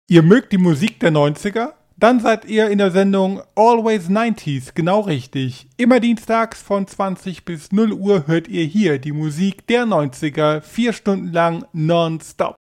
Ihr mögt die Musik der 90er? Dann seid ihr in der Sendung Always 90s genau richtig. Immer dienstags von 20 bis 0 Uhr hört ihr hier die Musik der 90er 4 Stunden lang nonstop.